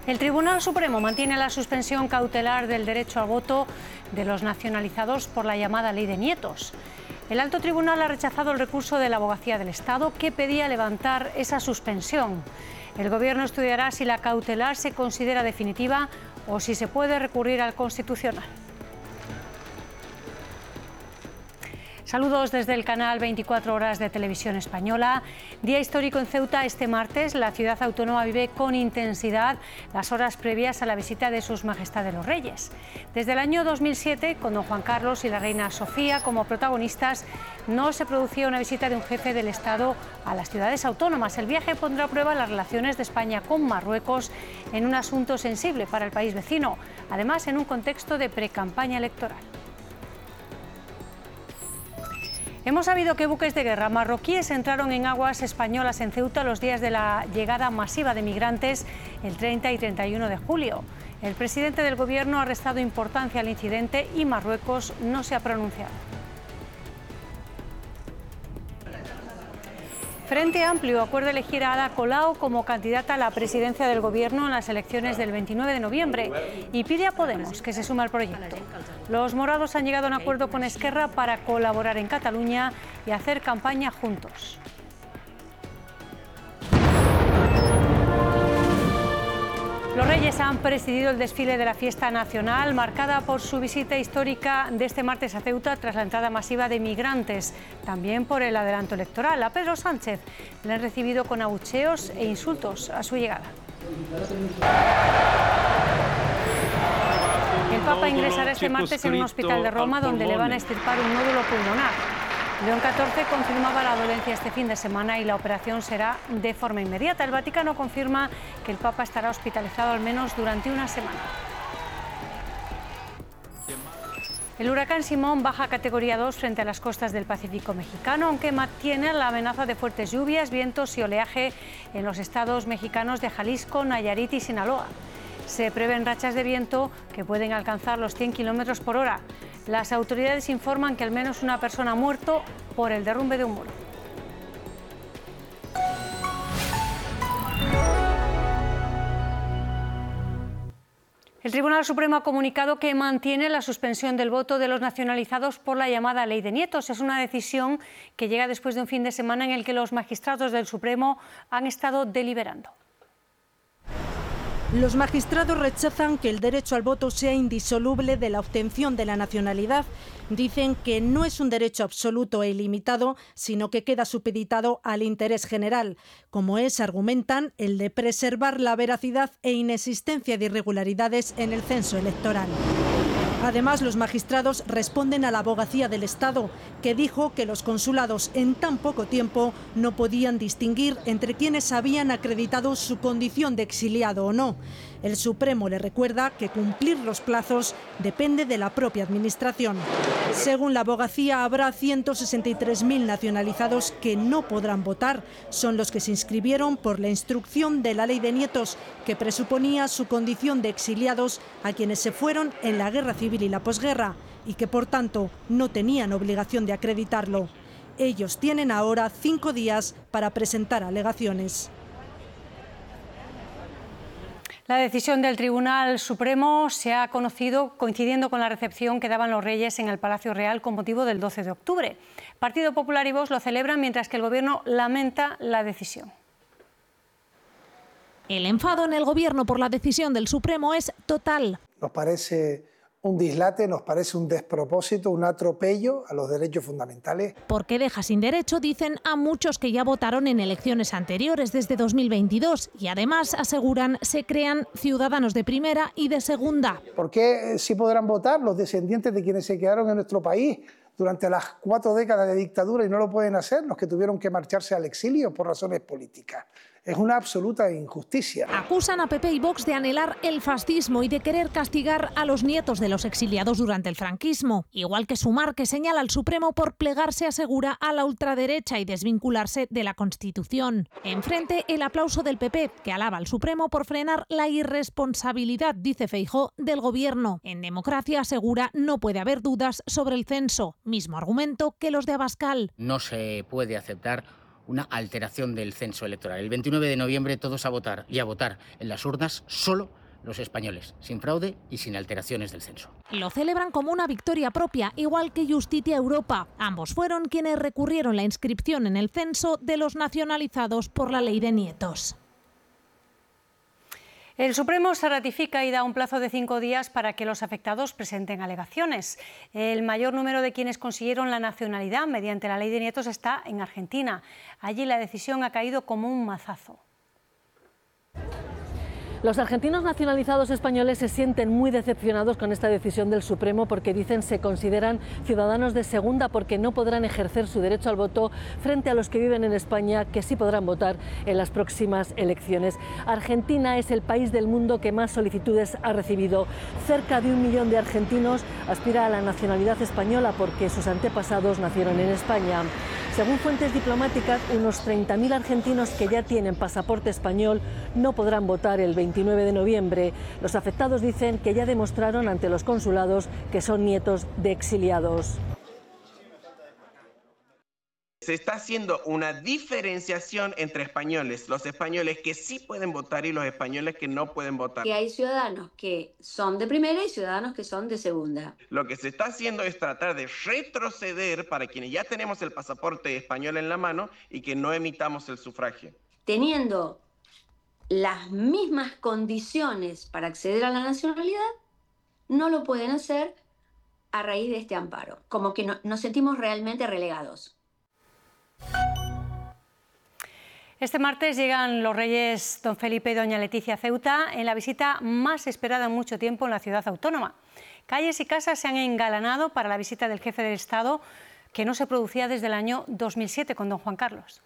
El Tribunal Supremo mantiene la suspensión cautelar del derecho al voto de los nacionalizados por la llamada Ley de Nietos. El Alto Tribunal ha rechazado el recurso de la Abogacía del Estado que pedía levantar esa suspensión. El Gobierno estudiará si la cautelar se considera definitiva o si se puede recurrir al Constitucional. Saludos desde el canal 24 Horas de Televisión Española. Día histórico en Ceuta este martes. La ciudad autónoma vive con intensidad las horas previas a la visita de Sus Majestades los Reyes. Desde el año 2007, con don Juan Carlos y la reina Sofía como protagonistas, no se producía una visita de un jefe del Estado a las ciudades autónomas. El viaje pondrá a prueba las relaciones de España con Marruecos en un asunto sensible para el país vecino, además en un contexto de precampaña electoral. Hemos sabido que buques de guerra marroquíes entraron en aguas españolas en Ceuta los días de la llegada masiva de migrantes el 30 y 31 de julio. El presidente del Gobierno ha restado importancia al incidente y Marruecos no se ha pronunciado. Frente Amplio acuerda elegir a Ada Colau como candidata a la presidencia del Gobierno en las elecciones del 29 de noviembre y pide a Podemos que se sume al proyecto. Los morados han llegado a un acuerdo con Esquerra para colaborar en Cataluña y hacer campaña juntos. Los Reyes han presidido el desfile de la fiesta nacional, marcada por su visita histórica de este martes a Ceuta tras la entrada masiva de migrantes, también por el adelanto electoral. A Pedro Sánchez le han recibido con abucheos e insultos a su llegada. El Papa ingresará este martes en un hospital de Roma donde le van a extirpar un nódulo pulmonar. León XIV confirmaba la dolencia este fin de semana y la operación será de forma inmediata. El Vaticano confirma que el Papa estará hospitalizado al menos durante una semana. El huracán Simón baja a categoría 2 frente a las costas del Pacífico mexicano, aunque mantiene la amenaza de fuertes lluvias, vientos y oleaje en los estados mexicanos de Jalisco, Nayarit y Sinaloa. Se prevén rachas de viento que pueden alcanzar los 100 kilómetros por hora. Las autoridades informan que al menos una persona ha muerto por el derrumbe de un muro. El Tribunal Supremo ha comunicado que mantiene la suspensión del voto de los nacionalizados por la llamada Ley de Nietos. Es una decisión que llega después de un fin de semana en el que los magistrados del Supremo han estado deliberando. Los magistrados rechazan que el derecho al voto sea indisoluble de la obtención de la nacionalidad. Dicen que no es un derecho absoluto e ilimitado, sino que queda supeditado al interés general, como es, argumentan, el de preservar la veracidad e inexistencia de irregularidades en el censo electoral. Además, los magistrados responden a la Abogacía del Estado, que dijo que los consulados en tan poco tiempo no podían distinguir entre quienes habían acreditado su condición de exiliado o no. El Supremo le recuerda que cumplir los plazos depende de la propia Administración. Según la Abogacía, habrá 163.000 nacionalizados que no podrán votar. Son los que se inscribieron por la instrucción de la Ley de Nietos, que presuponía su condición de exiliados a quienes se fueron en la Guerra Civil y la posguerra, y que por tanto no tenían obligación de acreditarlo. Ellos tienen ahora 5 días para presentar alegaciones. La decisión del Tribunal Supremo se ha conocido coincidiendo con la recepción que daban los Reyes en el Palacio Real con motivo del 12 de octubre. Partido Popular y Vox lo celebran mientras que el Gobierno lamenta la decisión. El enfado en el Gobierno por la decisión del Supremo es total. Nos parece un dislate, nos parece un despropósito, un atropello a los derechos fundamentales. Porque deja sin derecho, dicen, a muchos que ya votaron en elecciones anteriores desde 2022 y además, aseguran, se crean ciudadanos de primera y de segunda. ¿Por qué sí podrán votar los descendientes de quienes se quedaron en nuestro país durante las 4 décadas de dictadura y no lo pueden hacer los que tuvieron que marcharse al exilio por razones políticas? Es una absoluta injusticia. Acusan a PP y Vox de anhelar el fascismo y de querer castigar a los nietos de los exiliados durante el franquismo. Igual que Sumar, que señala al Supremo por plegarse, asegura, a la ultraderecha y desvincularse de la Constitución. Enfrente, el aplauso del PP, que alaba al Supremo por frenar la irresponsabilidad, dice Feijóo, del Gobierno. En democracia, asegura, no puede haber dudas sobre el censo. Mismo argumento que los de Abascal. No se puede aceptar una alteración del censo electoral. El 29 de noviembre todos a votar y a votar en las urnas, solo los españoles, sin fraude y sin alteraciones del censo. Lo celebran como una victoria propia, igual que Justitia Europa. Ambos fueron quienes recurrieron la inscripción en el censo de los nacionalizados por la ley de nietos. El Supremo se ratifica y da un plazo de 5 días para que los afectados presenten alegaciones. El mayor número de quienes consiguieron la nacionalidad mediante la ley de nietos está en Argentina. Allí la decisión ha caído como un mazazo. Los argentinos nacionalizados españoles se sienten muy decepcionados con esta decisión del Supremo porque dicen se consideran ciudadanos de segunda porque no podrán ejercer su derecho al voto frente a los que viven en España que sí podrán votar en las próximas elecciones. Argentina es el país del mundo que más solicitudes ha recibido. Cerca de 1 millón de argentinos aspira a la nacionalidad española porque sus antepasados nacieron en España. Según fuentes diplomáticas, unos 30.000 argentinos que ya tienen pasaporte español no podrán votar el 29 de noviembre. Los afectados dicen que ya demostraron ante los consulados que son nietos de exiliados. Se está haciendo una diferenciación entre españoles, los españoles que sí pueden votar y los españoles que no pueden votar. Que hay ciudadanos que son de primera y ciudadanos que son de segunda. Lo que se está haciendo es tratar de retroceder para quienes ya tenemos el pasaporte español en la mano y que no emitamos el sufragio. Teniendo las mismas condiciones para acceder a la nacionalidad, no lo pueden hacer a raíz de este amparo. Como que nos sentimos realmente relegados. Este martes llegan los reyes don Felipe y doña Leticia a Ceuta en la visita más esperada en mucho tiempo en la ciudad autónoma. Calles y casas se han engalanado para la visita del jefe del Estado, que no se producía desde el año 2007 con don Juan Carlos.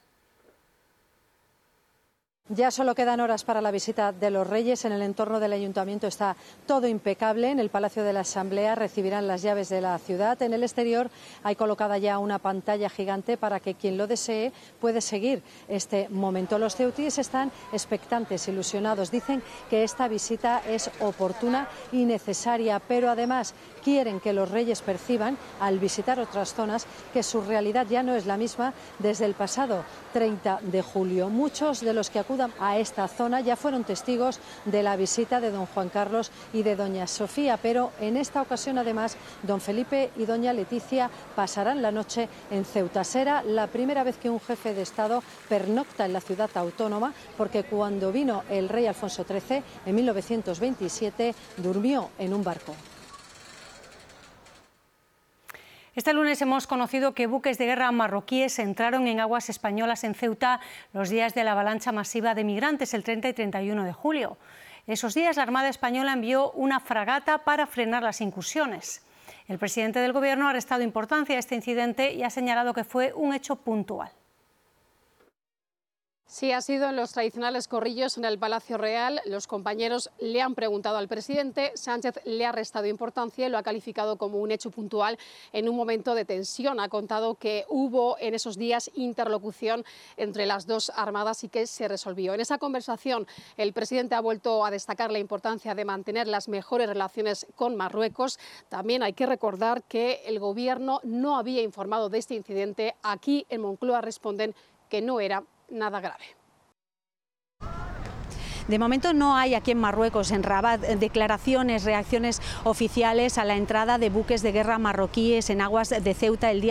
Ya solo quedan horas para la visita de los Reyes. En el entorno del Ayuntamiento está todo impecable. En el Palacio de la Asamblea recibirán las llaves de la ciudad. En el exterior hay colocada ya una pantalla gigante para que quien lo desee puede seguir este momento. Los ceutíes están expectantes, ilusionados. Dicen que esta visita es oportuna y necesaria, pero además quieren que los Reyes perciban, al visitar otras zonas, que su realidad ya no es la misma desde el pasado 30 de julio. Muchos de los que acudan a esta zona ya fueron testigos de la visita de don Juan Carlos y de doña Sofía, pero en esta ocasión además don Felipe y doña Leticia pasarán la noche en Ceuta. Será la primera vez que un jefe de Estado pernocta en la ciudad autónoma, porque cuando vino el rey Alfonso XIII en 1927 durmió en un barco. Este lunes hemos conocido que buques de guerra marroquíes entraron en aguas españolas en Ceuta los días de la avalancha masiva de migrantes, el 30 y 31 de julio. Esos días la Armada Española envió una fragata para frenar las incursiones. El presidente del Gobierno ha restado importancia a este incidente y ha señalado que fue un hecho puntual. Sí, ha sido en los tradicionales corrillos en el Palacio Real. Los compañeros le han preguntado al presidente, Sánchez le ha restado importancia y lo ha calificado como un hecho puntual en un momento de tensión. Ha contado que hubo en esos días interlocución entre las dos armadas y que se resolvió. En esa conversación el presidente ha vuelto a destacar la importancia de mantener las mejores relaciones con Marruecos. También hay que recordar que el Gobierno no había informado de este incidente. Aquí en Moncloa responden que no era nada grave. De momento no hay aquí en Marruecos, en Rabat, declaraciones, reacciones oficiales a la entrada de buques de guerra marroquíes en aguas de Ceuta el día